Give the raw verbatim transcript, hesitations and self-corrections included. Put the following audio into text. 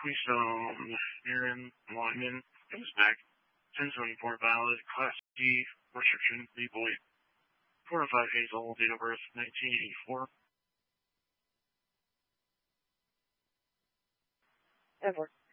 Please um, Aaron Lyman comes back. ten seventy-four valid. Class D restriction. B-boy. four oh five Hazel. Date of birth nineteen eighty-four. Ever.